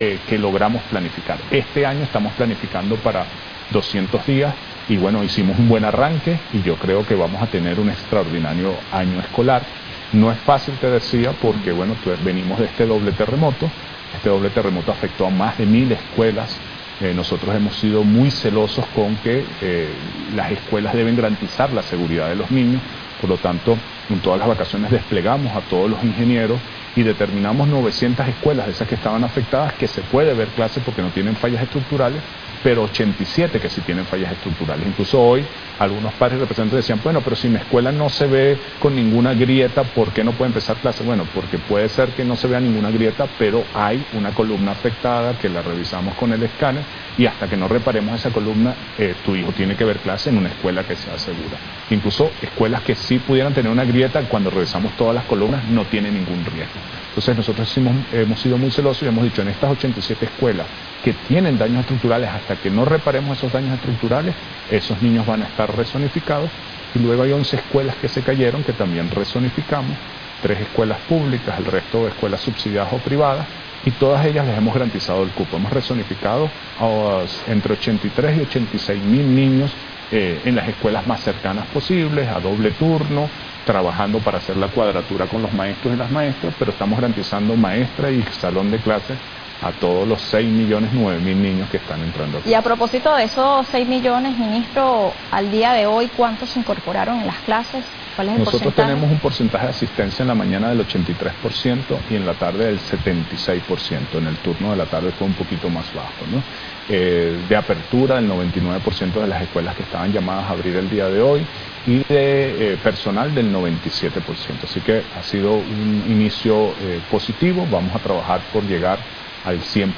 que logramos planificar. Este año estamos planificando para 200 días y bueno, hicimos un buen arranque y yo creo que vamos a tener un extraordinario año escolar. No es fácil, te decía, porque bueno, venimos de este doble terremoto. Este doble terremoto afectó a más de 1000 escuelas. Nosotros hemos sido muy celosos con que las escuelas deben garantizar la seguridad de los niños. Por lo tanto, en todas las vacaciones desplegamos a todos los ingenieros y determinamos 900 escuelas de esas que estaban afectadas que se puede ver clases porque no tienen fallas estructurales, pero 87 que sí tienen fallas estructurales. Incluso hoy algunos padres y representantes decían, bueno, pero si mi escuela no se ve con ninguna grieta, ¿por qué no puede empezar clase? Bueno, porque puede ser que no se vea ninguna grieta, pero hay una columna afectada que la revisamos con el escáner y hasta que no reparemos esa columna, tu hijo tiene que ver clase en una escuela que sea segura. Incluso escuelas que sí pudieran tener una grieta, cuando revisamos todas las columnas, no tienen ningún riesgo. Entonces nosotros hemos sido muy celosos y hemos dicho, en estas 87 escuelas que tienen daños estructurales, hasta que no reparemos esos daños estructurales, esos niños van a estar rezonificados. Y luego hay 11 escuelas que se cayeron, que también rezonificamos, 3 escuelas públicas, el resto de escuelas subsidiadas o privadas, y todas ellas les hemos garantizado el cupo. Hemos rezonificado entre 83 y 86 mil niños en las escuelas más cercanas posibles, a doble turno, trabajando para hacer la cuadratura con los maestros y las maestras, pero estamos garantizando maestra y salón de clase a todos los 6.009.000 niños que están entrando aquí. Y a propósito de esos 6 millones, ministro, al día de hoy, ¿cuántos se incorporaron en las clases? ¿Cuál es el porcentaje? Nosotros tenemos un porcentaje de asistencia en la mañana del 83% y en la tarde del 76%. En el turno de la tarde fue un poquito más bajo, ¿no? De apertura del 99% de las escuelas que estaban llamadas a abrir el día de hoy y de personal del 97%. Así que ha sido un inicio positivo. Vamos a trabajar por llegar al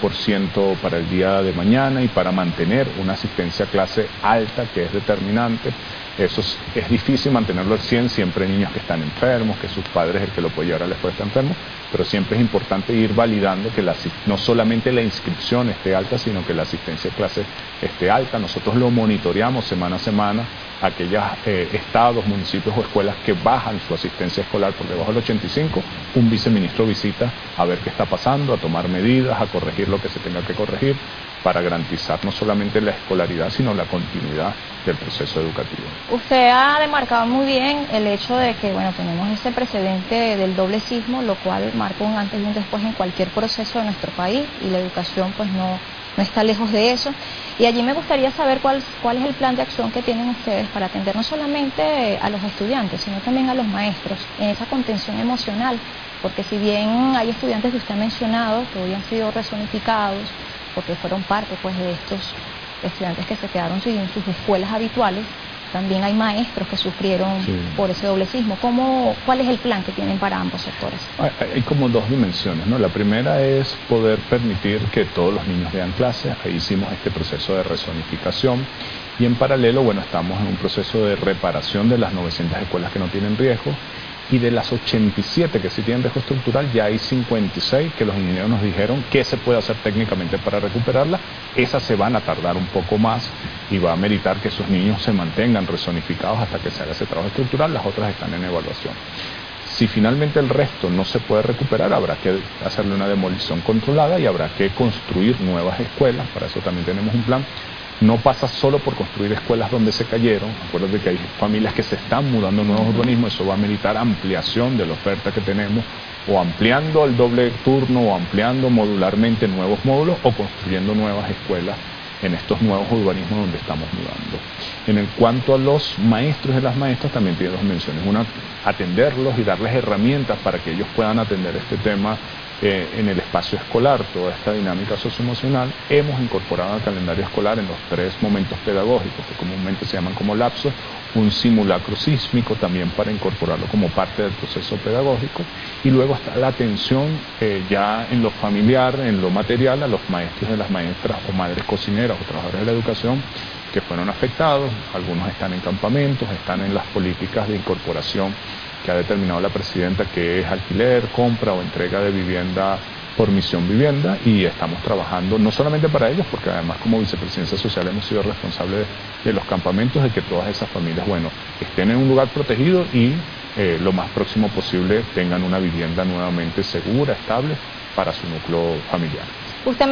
100% para el día de mañana y para mantener una asistencia a clase alta, que es determinante. Eso es difícil mantenerlo al 100, siempre hay niños que están enfermos, que sus padres el que lo puede llevar a la escuela está enfermo, pero siempre es importante ir validando que no solamente la inscripción esté alta, sino que la asistencia a clase esté alta. Nosotros lo monitoreamos semana a semana, aquellos estados, municipios o escuelas que bajan su asistencia escolar por debajo del 85, un viceministro visita a ver qué está pasando, a tomar medidas, a corregir lo que se tenga que corregir, para garantizar no solamente la escolaridad, sino la continuidad del proceso educativo. Usted ha demarcado muy bien el hecho de que, bueno, tenemos este precedente del doble sismo, lo cual marca un antes y un después en cualquier proceso de nuestro país, y la educación pues no está lejos de eso. Y allí me gustaría saber cuál es el plan de acción que tienen ustedes para atender no solamente a los estudiantes, sino también a los maestros en esa contención emocional, porque si bien hay estudiantes que usted ha mencionado que hoy han sido rezonificados, porque fueron parte pues de estos estudiantes que se quedaron sin sus escuelas habituales, también hay maestros que sufrieron por ese doble sismo. ¿Cuál es el plan que tienen para ambos sectores? Hay como dos dimensiones, ¿no? La primera es poder permitir que todos los niños vean clases. Ahí hicimos este proceso de rezonificación y en paralelo, bueno, estamos en un proceso de reparación de las 900 escuelas que no tienen riesgo. Y de las 87 que sí tienen riesgo estructural, ya hay 56 que los ingenieros nos dijeron que se puede hacer técnicamente para recuperarla. Esas se van a tardar un poco más y va a meritar que esos niños se mantengan rezonificados hasta que se haga ese trabajo estructural. Las otras están en evaluación. Si finalmente el resto no se puede recuperar, habrá que hacerle una demolición controlada y habrá que construir nuevas escuelas. Para eso también tenemos un plan. No pasa solo por construir escuelas donde se cayeron. Acuérdate que hay familias que se están mudando a nuevos urbanismos. Eso va a meritar ampliación de la oferta que tenemos, o ampliando el doble turno, o ampliando modularmente nuevos módulos, o construyendo nuevas escuelas en estos nuevos urbanismos donde estamos mudando. En cuanto a los maestros y las maestras, también tiene dos menciones. Una, atenderlos y darles herramientas para que ellos puedan atender este tema en el espacio escolar, toda esta dinámica socioemocional. Hemos incorporado al calendario escolar en los 3 momentos pedagógicos, que comúnmente se llaman como lapsos, un simulacro sísmico también para incorporarlo como parte del proceso pedagógico. Y luego está la atención ya en lo familiar, en lo material, a los maestros y las maestras o madres cocineras o trabajadores de la educación que fueron afectados. Algunos están en campamentos, están en las políticas de incorporación que ha determinado la presidenta, que es alquiler, compra o entrega de vivienda por Misión Vivienda, y estamos trabajando no solamente para ellos, porque además como Vicepresidencia Social hemos sido responsables de los campamentos, de que todas esas familias, bueno, estén en un lugar protegido y lo más próximo posible tengan una vivienda nuevamente segura, estable para su núcleo familiar. Usted